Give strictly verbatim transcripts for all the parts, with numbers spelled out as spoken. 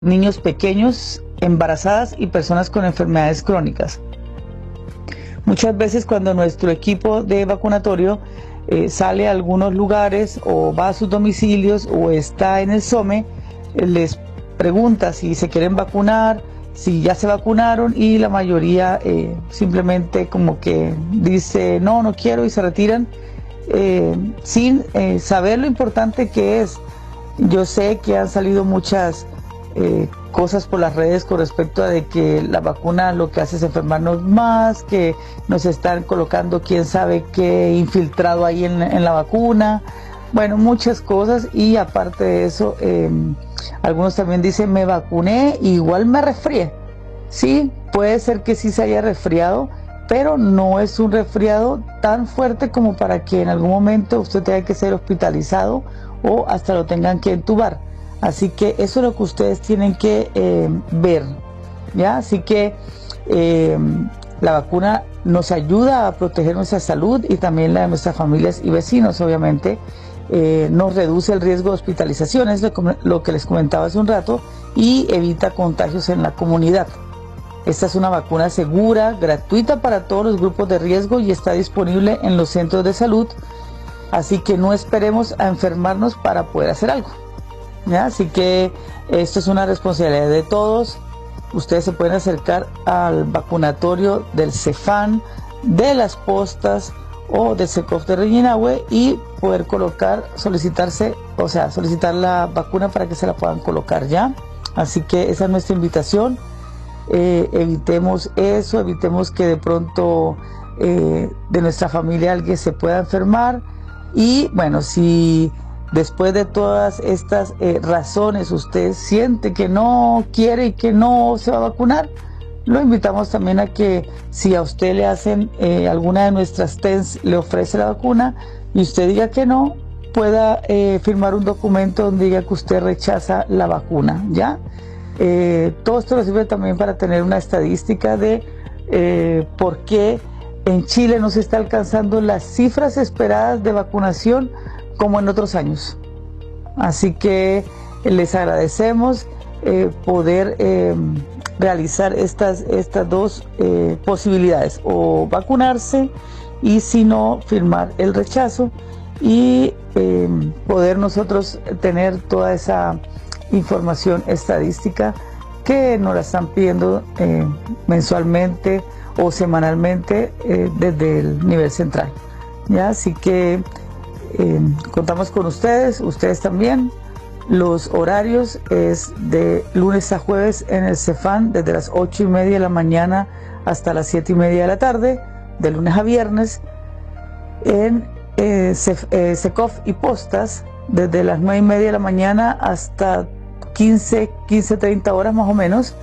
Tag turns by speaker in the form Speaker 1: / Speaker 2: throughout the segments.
Speaker 1: niños pequeños, embarazadas y personas con enfermedades crónicas. Muchas veces cuando nuestro equipo de vacunatorio eh, sale a algunos lugares o va a sus domicilios o está en el SOME, eh, les pregunta si se quieren vacunar, si ya se vacunaron, y la mayoría eh, simplemente como que dice no, no quiero, y se retiran eh, sin eh, saber lo importante que es. Yo sé que han salido muchas eh, cosas por las redes con respecto a de que la vacuna lo que hace es enfermarnos más, que nos están colocando quién sabe qué infiltrado ahí en, en la vacuna, bueno, muchas cosas. Y aparte de eso, eh, algunos también dicen me vacuné y igual me resfrié. Sí, puede ser que sí se haya resfriado, pero no es un resfriado tan fuerte como para que en algún momento usted tenga que ser hospitalizado o hasta lo tengan que entubar. Así que eso es lo que ustedes tienen que eh, ver, ¿ya? Así que eh, la vacuna nos ayuda a proteger nuestra salud y también la de nuestras familias y vecinos, obviamente. Eh, nos reduce el riesgo de hospitalización, es lo, lo que les comentaba hace un rato, y evita contagios en la comunidad. Esta es una vacuna segura, gratuita para todos los grupos de riesgo y está disponible en los centros de salud. Así que no esperemos a enfermarnos para poder hacer algo, ¿ya? Así que esto es una responsabilidad de todos. Ustedes se pueden acercar al vacunatorio del CEFAN, de Las Postas o del SECOF de Reñinahue y poder colocar, solicitarse, o sea, solicitar la vacuna para que se la puedan colocar, ¿ya? Así que esa es nuestra invitación. Eh, evitemos eso, evitemos que de pronto eh, de nuestra familia alguien se pueda enfermar. Y bueno, si después de todas estas eh, razones usted siente que no quiere y que no se va a vacunar, lo invitamos también a que si a usted le hacen eh, alguna de nuestras T E N S, le ofrece la vacuna y usted diga que no, pueda eh, firmar un documento donde diga que usted rechaza la vacuna, ¿ya? Eh, todo esto nos sirve también para tener una estadística de eh, por qué en Chile no se está alcanzando las cifras esperadas de vacunación como en otros años. Así que les agradecemos eh, poder eh, realizar estas, estas dos eh, posibilidades, o vacunarse y si no, firmar el rechazo, y eh, poder nosotros tener toda esa información estadística que nos la están pidiendo eh, mensualmente o semanalmente eh, desde el nivel central, ¿ya? Así que eh, contamos con ustedes, ustedes también. Los horarios es de lunes a jueves en el CEFAN desde las ocho y media de la mañana hasta las siete y media de la tarde, de lunes a viernes. En eh, eh, SECOF y Postas desde las nueve y media de la mañana hasta quince, quince, treinta horas más o menos,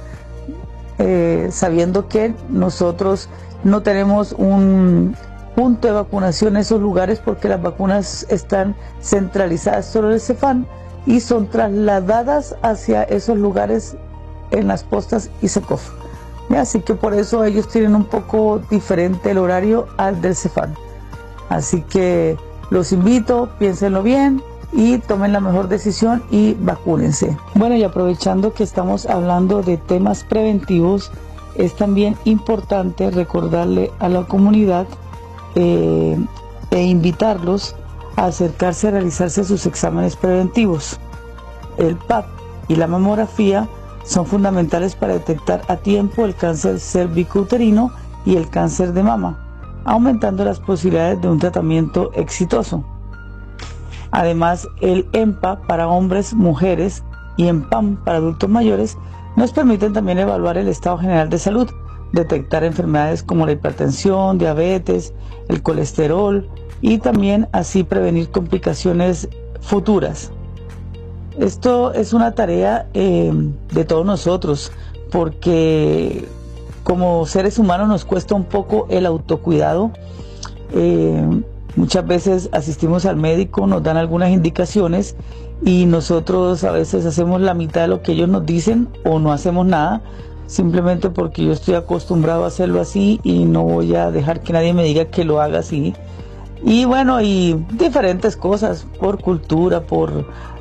Speaker 1: eh, sabiendo que nosotros no tenemos un punto de vacunación en esos lugares porque las vacunas están centralizadas solo en el CEFAN y son trasladadas hacia esos lugares en Las Postas y SECOF, ¿ya? Así que por eso ellos tienen un poco diferente el horario al del CEFAN. Así que los invito, piénsenlo bien y tomen la mejor decisión y vacúnense. Bueno, y aprovechando que estamos hablando de temas preventivos, es también importante recordarle a la comunidad eh, e invitarlos a acercarse a realizarse sus exámenes preventivos. El P A P y la mamografía son fundamentales para detectar a tiempo el cáncer cervicouterino y el cáncer de mama, aumentando las posibilidades de un tratamiento exitoso. Además, el EMPA para hombres, mujeres y EMPAM para adultos mayores nos permiten también evaluar el estado general de salud, detectar enfermedades como la hipertensión, diabetes, el colesterol y también así prevenir complicaciones futuras. Esto es una tarea eh, de todos nosotros, porque como seres humanos nos cuesta un poco el autocuidado. Eh, muchas veces asistimos al médico, nos dan algunas indicaciones y nosotros a veces hacemos la mitad de lo que ellos nos dicen o no hacemos nada, simplemente porque yo estoy acostumbrado a hacerlo así y no voy a dejar que nadie me diga que lo haga así. Y bueno, y diferentes cosas, por cultura, por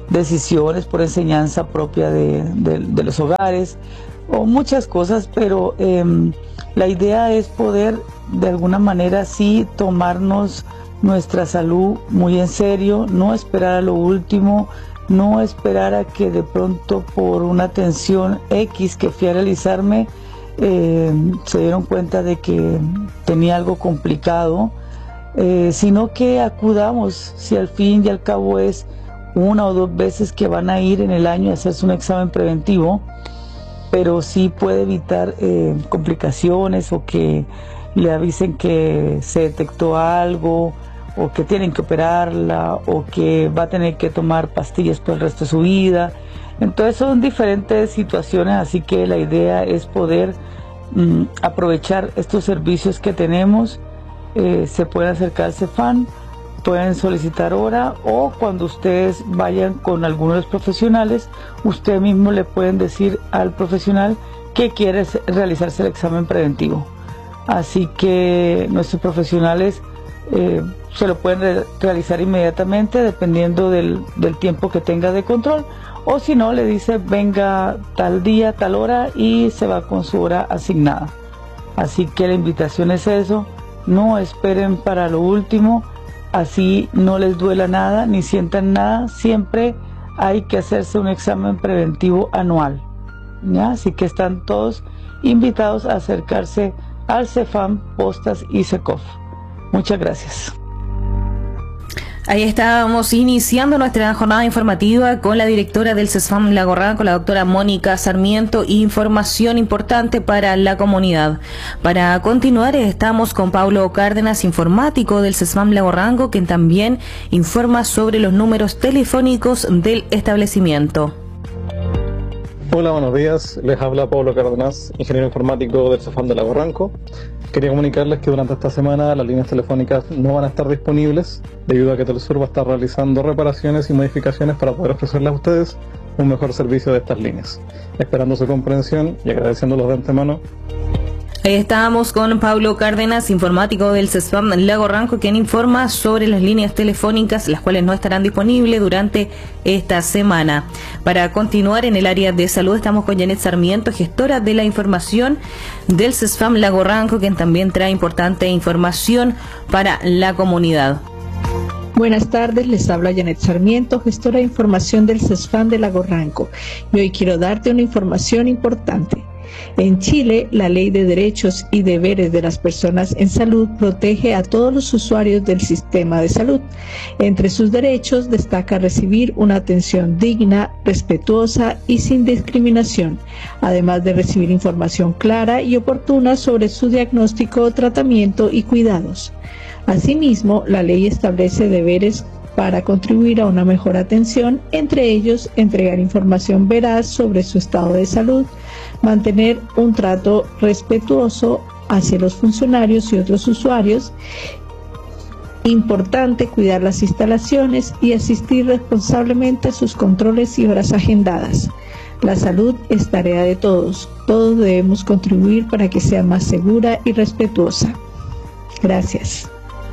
Speaker 1: decisiones por enseñanza propia de, de, de los hogares o muchas cosas, pero eh, la idea es poder de alguna manera sí tomarnos nuestra salud muy en serio, no esperar a lo último, no esperar a que de pronto por una atención X que fui a realizarme eh, se dieron cuenta de que tenía algo complicado, eh, sino que acudamos, si al fin y al cabo es una o dos veces que van a ir en el año a hacerse un examen preventivo, pero sí puede evitar eh, complicaciones o que le avisen que se detectó algo o que tienen que operarla o que va a tener que tomar pastillas por el resto de su vida. Entonces son diferentes situaciones, así que la idea es poder mm, aprovechar estos servicios que tenemos. Eh, se pueden acercar al CEFAM, pueden solicitar hora, o cuando ustedes vayan con algunos de los profesionales, ustedes mismos le pueden decir al profesional que quiere realizarse el examen preventivo. Así que nuestros profesionales eh, se lo pueden re realizar inmediatamente dependiendo del, del tiempo que tenga de control, o si no le dice venga tal día, tal hora y se va con su hora asignada. Así que la invitación es eso, no esperen para lo último, así no les duela nada ni sientan nada, siempre hay que hacerse un examen preventivo anual, ¿ya? Así que están todos invitados a acercarse al CEFAM, Postas y SECOF. Muchas gracias.
Speaker 2: Ahí estábamos iniciando nuestra jornada informativa con la directora del CESFAM Lago Ranco, la doctora Mónica Sarmiento, información importante para la comunidad. Para continuar estamos con Pablo Cárdenas, informático del CESFAM Lago Ranco, quien también informa sobre los números telefónicos del establecimiento.
Speaker 3: Hola, buenos días. Les habla Pablo Cárdenas, ingeniero informático del CESFAM de Lago Ranco. Quería comunicarles que durante esta semana las líneas telefónicas no van a estar disponibles debido a que Telesur va a estar realizando reparaciones y modificaciones para poder ofrecerles a ustedes un mejor servicio de estas líneas. Esperando su comprensión y agradeciéndolos de antemano.
Speaker 2: Ahí estábamos con Pablo Cárdenas, informático del CESFAM Lago Ranco, quien informa sobre las líneas telefónicas, las cuales no estarán disponibles durante esta semana. Para continuar en el área de salud, estamos con Janet Sarmiento, gestora de la información del CESFAM Lago Ranco, quien también trae importante información para la comunidad.
Speaker 4: Buenas tardes, les habla Janet Sarmiento, gestora de información del CESFAM de Lago Ranco. Y hoy quiero darte una información importante. En Chile, la Ley de Derechos y Deberes de las Personas en Salud protege a todos los usuarios del sistema de salud. Entre sus derechos destaca recibir una atención digna, respetuosa y sin discriminación, además de recibir información clara y oportuna sobre su diagnóstico, tratamiento y cuidados. Asimismo, la ley establece deberes para contribuir a una mejor atención, entre ellos entregar información veraz sobre su estado de salud, mantener un trato respetuoso hacia los funcionarios y otros usuarios. Importante cuidar las instalaciones y asistir responsablemente a sus controles y horas agendadas. La salud es tarea de todos. Todos debemos contribuir para que sea más segura y respetuosa. Gracias.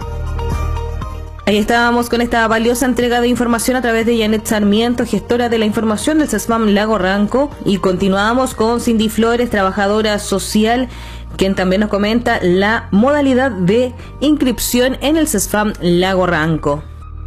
Speaker 2: Ahí estábamos con esta valiosa entrega de información a través de Janet Sarmiento, gestora de la información del CESFAM Lago Ranco, y continuamos con Cindy Flores, trabajadora social, quien también nos comenta la modalidad de inscripción en el CESFAM Lago Ranco.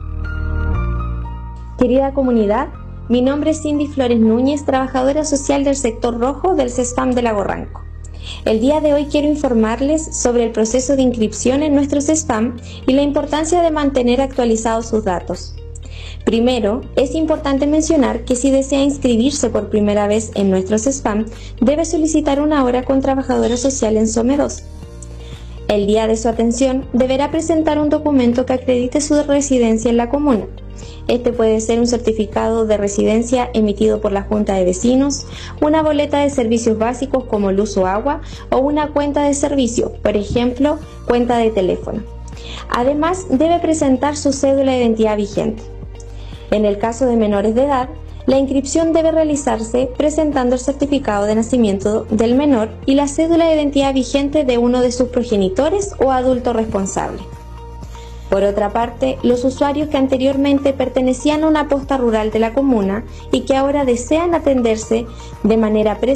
Speaker 5: Querida comunidad, mi nombre es Cindy Flores Núñez, trabajadora social del sector rojo del CESFAM de Lago Ranco. El día de hoy quiero informarles sobre el proceso de inscripción en nuestro CESFAM y la importancia de mantener actualizados sus datos. Primero, es importante mencionar que si desea inscribirse por primera vez en nuestro CESFAM, debe solicitar una hora con trabajadora social en SOME dos. El día de su atención, deberá presentar un documento que acredite su residencia en la comuna. Este puede ser un certificado de residencia emitido por la Junta de Vecinos, una boleta de servicios básicos como luz o agua, o una cuenta de servicio, por ejemplo, cuenta de teléfono. Además, debe presentar su cédula de identidad vigente. En el caso de menores de edad, la inscripción debe realizarse presentando el certificado de nacimiento del menor y la cédula de identidad vigente de uno de sus progenitores o adulto responsable. Por otra parte, los usuarios que anteriormente pertenecían a una posta rural de la comuna y que ahora desean atenderse de manera presencial